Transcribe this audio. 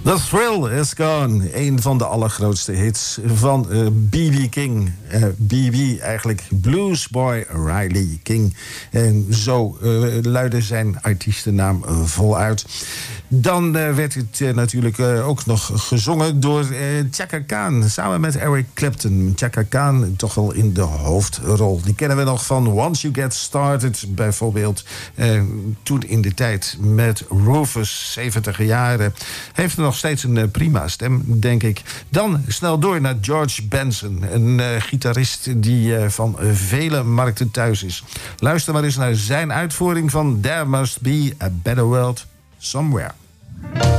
The Thrill Is Gone. Een van de allergrootste hits van B.B. King. B.B. eigenlijk Bluesboy Riley King. En zo luidde zijn artiestennaam voluit. Dan werd het natuurlijk ook nog gezongen door Chaka Khan. Samen met Eric Clapton. Chaka Khan toch wel in de hoofdrol. Die kennen we nog van Once You Get Started bijvoorbeeld. Toen in de tijd met Rufus, 70 jaren. Heeft nog steeds een prima stem, denk ik. Dan snel door naar George Benson. Een gitarist die van vele markten thuis is. Luister maar eens naar zijn uitvoering van There Must Be a Better World Somewhere.